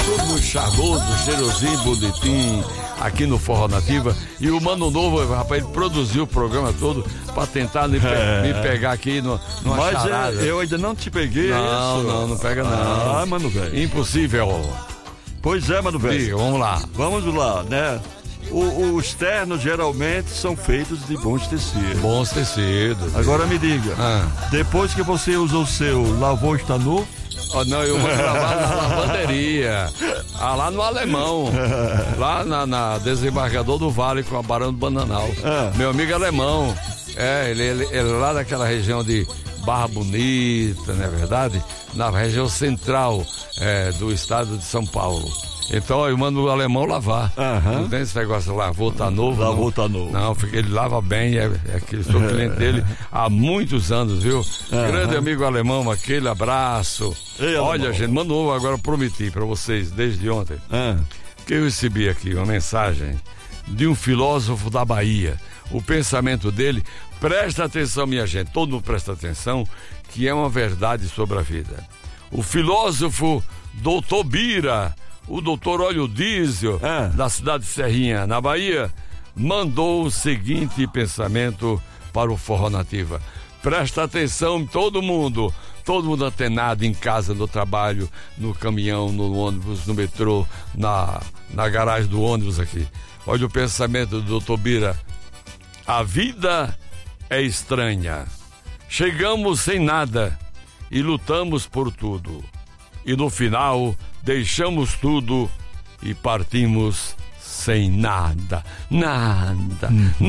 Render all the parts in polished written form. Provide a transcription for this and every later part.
todo mundo charmoso, cheirosinho, bonitinho, aqui no Forró Nativa. E o Mano Novo, rapaz, ele produziu o programa todo pra tentar me pegar aqui numa charada. Mas eu ainda não te peguei, não pega não. Ah, mano, velho. Impossível. Pois é, mano, velho. Vamos lá. Vamos lá, né? Os ternos geralmente são feitos de bons tecidos. Bons tecidos. Agora me diga, depois que você usou o seu, lavou, está novo? Não, eu vou lavar na lavanderia. Lá no Alemão. Lá na desembargador do Vale com a Barão do Bananal. Meu amigo alemão. Ele é lá daquela região de Barra Bonita, não é verdade? Na região central do estado de São Paulo. Então eu mando o alemão lavar. Não tem esse negócio de lavou, tá novo. Lavou, tá novo. Não, ele lava bem, sou cliente dele há muitos anos, viu? Grande amigo alemão, aquele abraço. Ei, olha, gente, mandou, agora eu prometi pra vocês, desde ontem, que eu recebi aqui uma mensagem de um filósofo da Bahia. O pensamento dele, presta atenção, minha gente, todo mundo presta atenção, que é uma verdade sobre a vida. O filósofo Doutor Bira, o doutor Óleo Diesel, da cidade de Serrinha, na Bahia, mandou o seguinte pensamento para o Forró Nativa. Presta atenção, todo mundo antenado em casa, no trabalho, no caminhão, no ônibus, no metrô, na garagem do ônibus aqui. Olha o pensamento do doutor Bira. A vida é estranha. Chegamos sem nada e lutamos por tudo. E no final, deixamos tudo e partimos sem nada. Nada.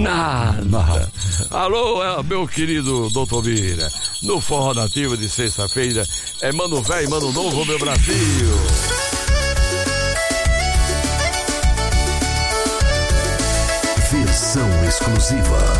Alô, meu querido doutor Bira. No Forró Nativa de sexta-feira, é Mano Velho, Mano Novo, meu Brasil. Versão exclusiva.